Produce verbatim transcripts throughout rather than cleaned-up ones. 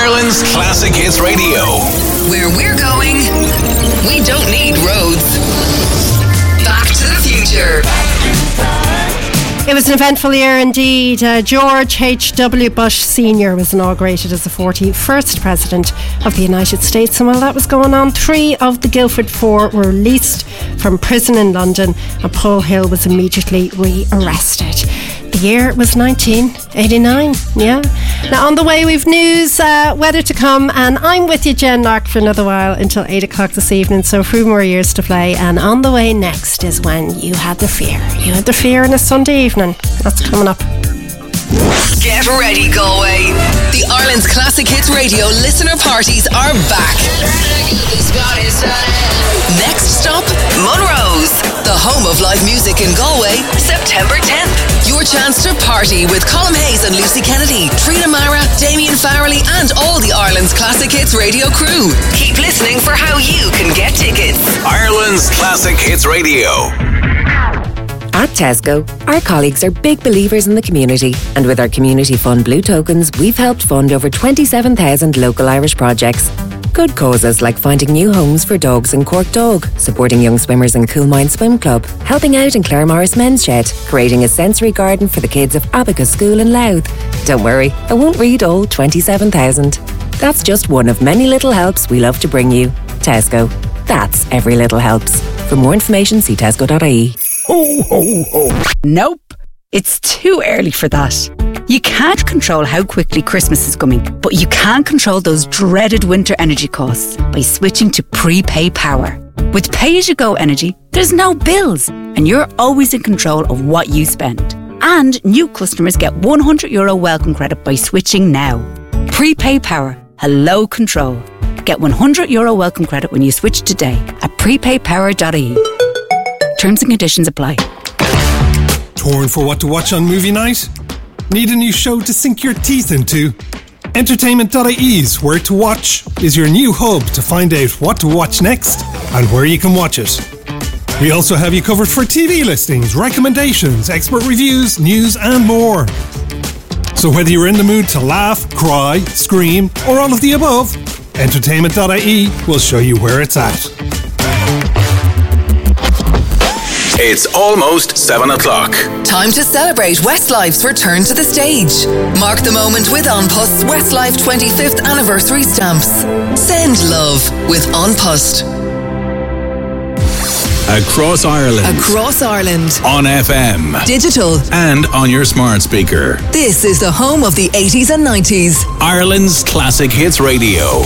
Ireland's Classic Hits Radio. Where we're going, we don't need roads. Back to the future. It was an eventful year indeed. Uh, George H W Bush Senior was inaugurated as the forty-first President of the United States. And while that was going on, three of the Guildford Four were released from prison in London, and Paul Hill was immediately re-arrested. The year was nineteen eighty-nine, yeah. Now on the way we've news, uh, weather to come, and I'm with you, Jen Lark, for another while until eight o'clock this evening, so a few more years to play. And on the way next is When You Had the Fear. You Had the Fear on a Sunday evening. That's coming up. Get ready, Galway. The Ireland's Classic Hits Radio listener parties are back. Next stop, Munro's, the home of live music in Galway, September tenth. Your chance to party with Colm Hayes and Lucy Kennedy, Trina Mara, Damien Farrelly, and all the Ireland's Classic Hits Radio crew. Keep listening for how you can get tickets. Ireland's Classic Hits Radio. At Tesco, our colleagues are big believers in the community, and with our Community Fund Blue Tokens, we've helped fund over twenty-seven thousand local Irish projects. Good causes like finding new homes for dogs in Cork Dog, supporting young swimmers in Coolmine Swim Club, helping out in Clare Morris Men's Shed, creating a sensory garden for the kids of Abacus School in Louth. Don't worry, I won't read all twenty-seven thousand. That's just one of many little helps we love to bring you. Tesco. That's every little helps. For more information, see tesco dot I E. Ho, ho, ho. Nope. It's too early for that. You can't control how quickly Christmas is coming, but you can control those dreaded winter energy costs by switching to Prepay Power. With pay-as-you-go energy, there's no bills, and you're always in control of what you spend. And new customers get one hundred euro welcome credit by switching now. Prepay Power. Hello control. Get one hundred euro welcome credit when you switch today at prepay power dot I E. Terms and conditions apply. Torn for what to watch on movie night? Need a new show to sink your teeth into? entertainment dot I E's Where to Watch is your new hub to find out what to watch next and where you can watch it. We also have you covered for T V listings, recommendations, expert reviews, news and more. So whether you're in the mood to laugh, cry, scream or all of the above, entertainment dot I E will show you where it's at. It's almost seven o'clock. Time to celebrate Westlife's return to the stage. Mark the moment with An Post's Westlife twenty-fifth anniversary stamps. Send love with An Post. Across Ireland. Across Ireland. On F M. Digital. And on your smart speaker. This is the home of the eighties and nineties. Ireland's Classic Hits Radio.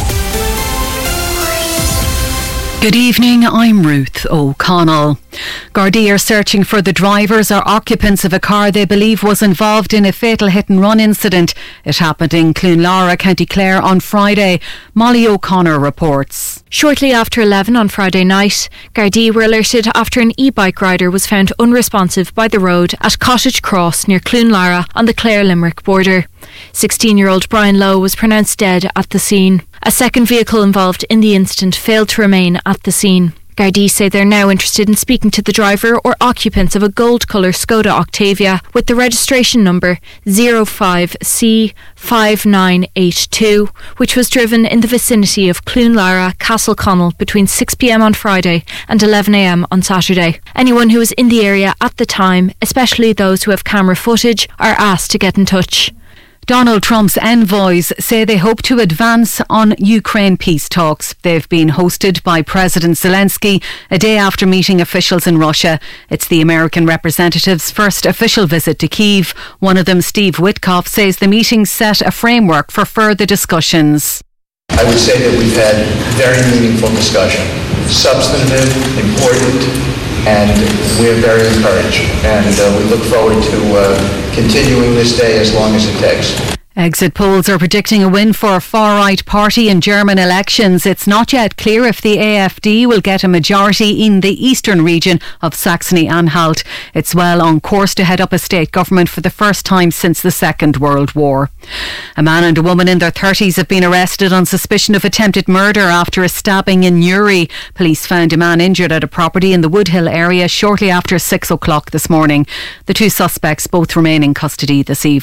Good evening, I'm Ruth O'Connell. Gardaí are searching for the drivers or occupants of a car they believe was involved in a fatal hit-and-run incident. It happened in Cloonlara, County Clare on Friday. Molly O'Connor reports. Shortly after eleven on Friday night, Gardaí were alerted after an e-bike rider was found unresponsive by the road at Cottage Cross near Cloonlara on the Clare-Limerick border. sixteen-year-old Brian Lowe was pronounced dead at the scene. A second vehicle involved in the incident failed to remain at the scene. Gardaí say they're now interested in speaking to the driver or occupants of a gold colour Skoda Octavia with the registration number zero five C five nine eight two, which was driven in the vicinity of Cloonlara, Castleconnell between six p.m. on Friday and eleven a.m. on Saturday. Anyone who was in the area at the time, especially those who have camera footage, are asked to get in touch. Donald Trump's envoys say they hope to advance on Ukraine peace talks. They've been hosted by President Zelensky a day after meeting officials in Russia. It's the American representative's first official visit to Kyiv. One of them, Steve Witkoff, says the meeting set a framework for further discussions. I would say that we've had very meaningful discussion, substantive, important, and we're very encouraged. And uh, we look forward to uh, continuing this day as long as it takes. Exit polls are predicting a win for a far-right party in German elections. It's not yet clear if the A F D will get a majority in the eastern region of Saxony-Anhalt. It's well on course to head up a state government for the first time since the Second World War. A man and a woman in their thirties have been arrested on suspicion of attempted murder after a stabbing in Newry. Police found a man injured at a property in the Woodhill area shortly after six o'clock this morning. The two suspects both remain in custody this evening.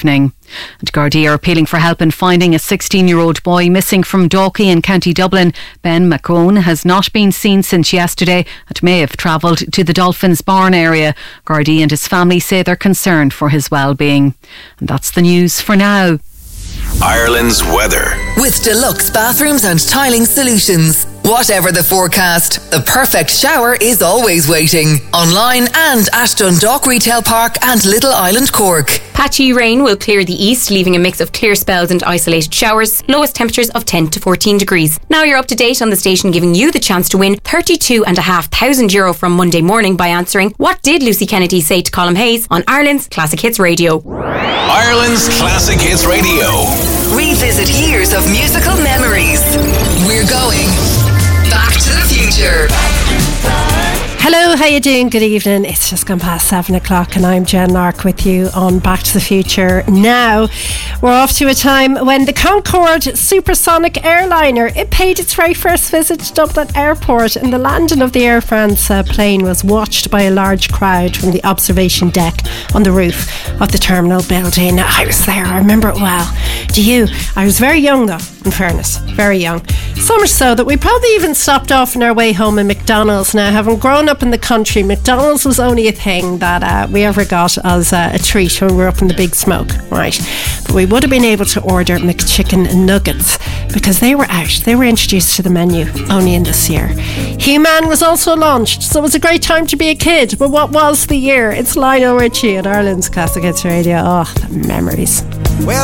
And Gardaí are appealing for help in finding a sixteen-year-old boy missing from Dalkey in County Dublin. Ben McCone has not been seen since yesterday and may have travelled to the Dolphins Barn area. Gardaí and his family say they're concerned for his well-being. And that's the news for now. Ireland's weather. With deluxe bathrooms and tiling solutions. Whatever the forecast, the perfect shower is always waiting. Online and at Dundalk Retail Park and Little Island, Cork. Patchy rain will clear the east, leaving a mix of clear spells and isolated showers. Lowest temperatures of ten to fourteen degrees. Now you're up to date on the station, giving you the chance to win thirty-two and a half thousand euro from Monday morning by answering "What did Lucy Kennedy say to Colm Hayes?" on Ireland's Classic Hits Radio. Ireland's Classic Hits Radio. Revisit years of musical memories. We're going Back to the Future. Hello, how you doing? Good evening. It's just gone past seven o'clock and I'm Jen Lark with you on Back to the Future. Now, we're off to a time when the Concorde supersonic airliner, it paid its very first visit to Dublin Airport, and the landing of the Air France uh, plane was watched by a large crowd from the observation deck on the roof of the terminal building. I was there, I remember it well. Do you? I was very young though, in fairness, very young. So much so that we probably even stopped off on our way home in McDonald's. Now, having grown up in the country, McDonald's was only a thing that uh, we ever got as uh, a treat when we were up in the big smoke, right? But we would have been able to order McChicken nuggets because they were out. They were introduced to the menu only in this year. He-Man was also launched, so it was a great time to be a kid. But what was the year? It's Lionel Richie at Ireland's Classic Hits Radio. Oh, the memories. Well,